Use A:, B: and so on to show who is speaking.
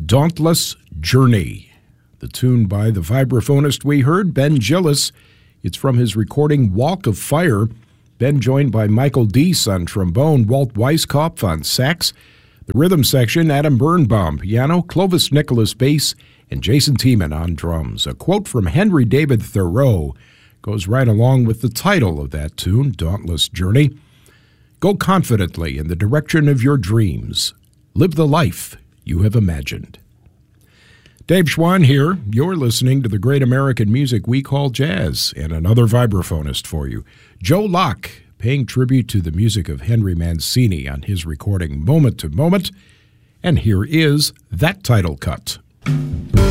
A: Dauntless Journey. The tune by the vibraphonist we heard, Ben Gillis. It's from his recording Walk of Fire. Ben joined by Michael Deese on trombone, Walt Weiskopf on sax, the rhythm section, Adam Birnbaum piano, Clovis Nicholas bass, and Jason Tiemann on drums. A quote from Henry David Thoreau goes right along with the title of that tune, Dauntless Journey. Go confidently in the direction of your dreams. Live the life you have imagined. Dave Schwann here. You're listening to the great American music we call jazz, and another vibraphonist for you, Joe Locke, paying tribute to the music of Henry Mancini on his recording Moment to Moment. And here is that title cut.